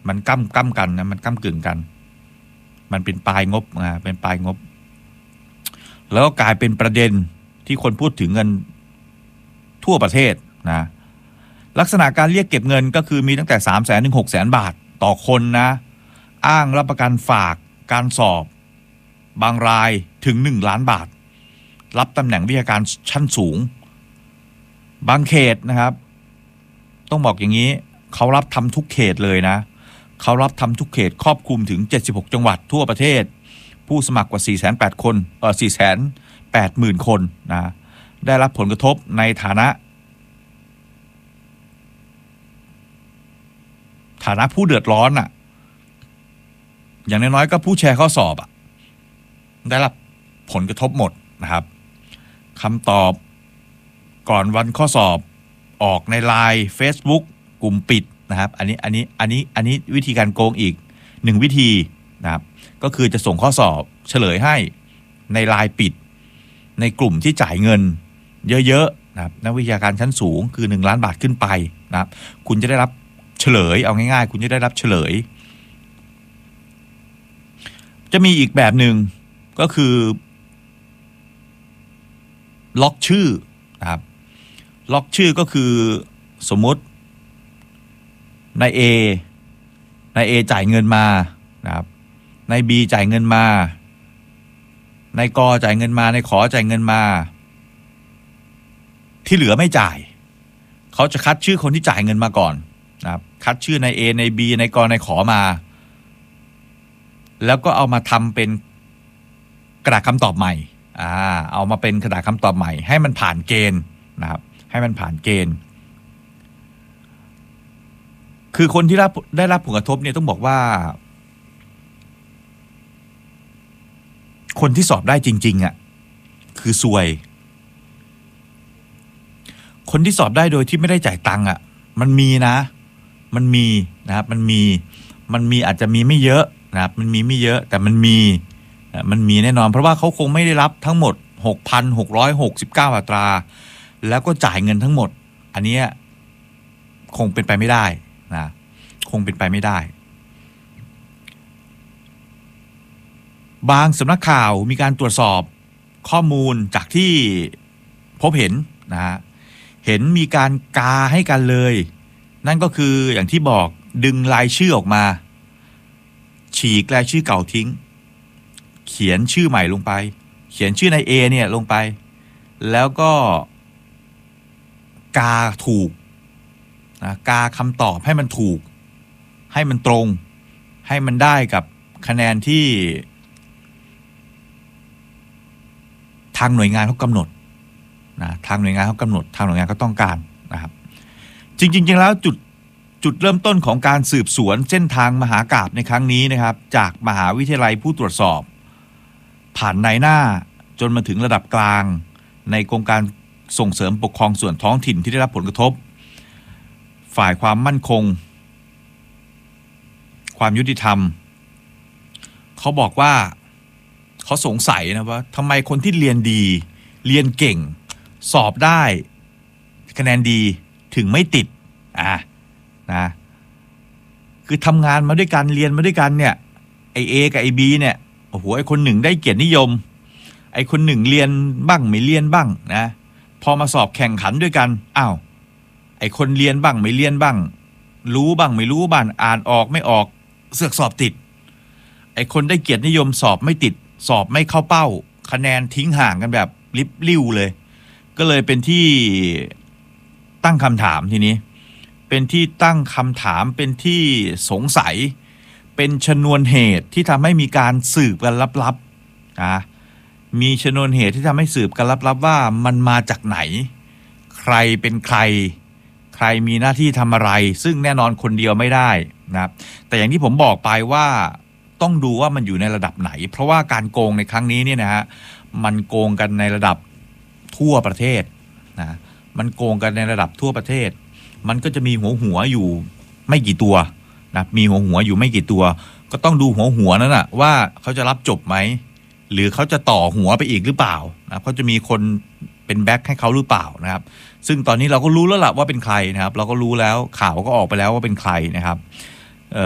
มันก้ำกันนะมันก้ำกึ่งกันมันเป็นปลายงบเป็นปลายงบแล้วก็กลายเป็นประเด็นที่คนพูดถึงเงินทั่วประเทศนะลักษณะการเรียกเก็บเงินก็คือมีตั้งแต่ 300,000 ถึง 600,000 บาทต่อคนนะอ้างรับประกันฝากการสอบบางรายถึง1 ล้านบาทรับตำแหน่งวิชาการชั้นสูงบางเขตนะครับต้องบอกอย่างนี้เขารับทำทุกเขตเลยนะเขารับทำทุกเขตครอบคลุมถึง76จังหวัดทั่วประเทศผู้สมัครกว่า 480,000 คน480,000 คนนะได้รับผลกระทบในฐานะผู้เดือดร้อนอ่ะอย่างน้อยๆก็ผู้แชร์ข้อสอบอ่ะได้รับผลกระทบหมดนะครับคำตอบก่อนวันข้อสอบออกใน LINE Facebook กลุ่มปิดนะครับอันนี้วิธีการโกงอีก1วิธีนะครับก็คือจะส่งข้อสอบเฉลยให้ใน LINE ปิดในกลุ่มที่จ่ายเงินเยอะๆนะครับนักวิชาการชั้นสูงคือ1 ล้านบาทขึ้นไปนะครับคุณจะได้รับเฉลยเอาง่ายๆคุณจะได้รับเฉลยจะมีอีกแบบหนึ่งก็คือล็อกชื่อนะครับล็อกชื่อก็คือสมมุตินาย A จ่ายเงินมานะครับนาย B จ่ายเงินมานายกจ่ายเงินมานายขอจ่ายเงินมาที่เหลือไม่จ่ายเขาจะคัดชื่อคนที่จ่ายเงินมาก่อนนะครับคัดชื่อนาย A นาย B นายกนายขอมาแล้วก็เอามาทำเป็นกระดาษคำตอบใหม่เอามาเป็นกระดาษคำตอบใหม่ให้มันผ่านเกณฑ์นะครับให้มันผ่านเกณฑ์คือคนที่ได้รับผลกระทบเนี่ยต้องบอกว่าคนที่สอบได้จริงๆอ่ะคือซวยคนที่สอบได้โดยที่ไม่ได้จ่ายตังค์อ่ะมันมีนะมันมีนะครับมันมีอาจจะมีไม่เยอะนะครับมันมีไม่เยอะแต่มันมีแน่นอนเพราะว่าเขาคงไม่ได้รับทั้งหมด 6,669 อัตราแล้วก็จ่ายเงินทั้งหมดอันนี้คงเป็นไปไม่ได้นะคงเป็นไปไม่ได้บางสำนักข่าวมีการตรวจสอบข้อมูลจากที่พบเห็นนะฮะเห็นมีการกาให้กันเลยนั่นก็คืออย่างที่บอกดึงรายชื่อออกมาฉีกรายชื่อเก่าทิ้งเขียนชื่อใหม่ลงไปเขียนชื่อนาย A เนี่ยลงไปแล้วก็กาถูกนะกาคำตอบให้มันถูกให้มันตรงให้มันได้กับคะแนนที่ทางหน่วยงานเขากำหนดนะทางหน่วยงานเขากำหนดทางหน่วยงานเขาต้องการนะครับจริงๆแล้วจุดเริ่มต้นของการสืบสวนเส้นทางมหากาพย์ในครั้งนี้นะครับจากมหาวิทยาลัยผู้ตรวจสอบผ่านนายหน้าจนมาถึงระดับกลางในโครงการส่งเสริมปกครองส่วนท้องถิ่นที่ได้รับผลกระทบฝ่ายความมั่นคงความยุติธรรมเขาบอกว่าเขาสงสัยนะว่าทำไมคนที่เรียนดีเรียนเก่งสอบได้คะแนนดีถึงไม่ติดนะคือทำงานมาด้วยกันเรียนมาด้วยกันเนี่ยไอ A กับไอ B เนี่ยโอ้โหไอคนหนึ่งได้เกียรตินิยมไอคนหนึ่งเรียนบ้างไม่เรียนบ้างนะพอมาสอบแข่งขันด้วยกันอ้าวไอคนเรียนบ้างไม่เรียนบ้างรู้บ้างไม่รู้บ้างอ่านออกไม่ออกเสือกสอบติดไอคนได้เกียรตินิยมสอบไม่ติดสอบไม่เข้าเป้าคะแนนทิ้งห่างกันแบบลิบลิ่วเลยก็เลยเป็นที่ตั้งคำถามทีนี้เป็นที่ตั้งคำถามเป็นที่สงสัยเป็นชนวนเหตุที่ทำให้มีการสืบกันลับๆนะมีชนวนเหตุที่ทำให้สืบกันลับๆว่ามันมาจากไหนใครเป็นใครมีหน้าที่ทำอะไรซึ่งแน่นอนคนเดียวไม่ได้นะครับแต่อย่างที่ผมบอกไปว่าต้องดูว่ามันอยู่ในระดับไหนเพราะว่าการโกงในครั้งนี้เนี่ยนะฮะมันโกงกันในระดับทั่วประเทศนะมันโกงกันในระดับทั่วประเทศมันก็จะมีหัวอยู่ไม่กี่ตัวนะมีหัวอยู่ไม่กี่ตัวก็ต้องดูหัวนั้นนะว่าเขาจะรับจบไหมหรือเขาจะต่อหัวไปอีกหรือเปล่านะเขาจะมีคนเป็นแบ็คให้เขาหรือเปล่านะครับซึ่งตอนนี้เราก็รู้แล้วล่ะว่าเป็นใครนะครับเราก็รู้แล้วข่าวก็ออกไปแล้วว่าเป็นใครนะครับ